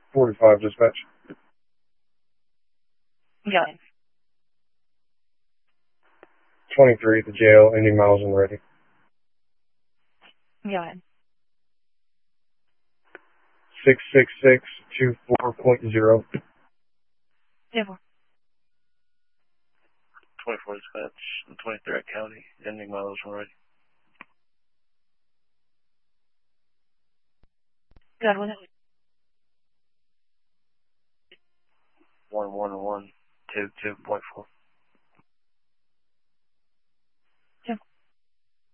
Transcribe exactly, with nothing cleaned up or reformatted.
forty-five dispatch. Got it. twenty-three at the jail, ending miles and ready. Got it. six six six two four point zero. ten four. twenty-four dispatch, twenty-three at county, ending miles and ready. Got it. one one one two two point four.